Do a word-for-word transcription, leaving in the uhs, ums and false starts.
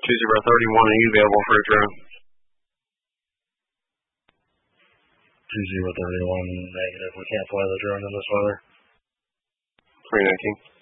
two zero thirty-one, are you available for a drone? two zero thirty-one, negative. We can't fly the drone in this weather. three nineteen.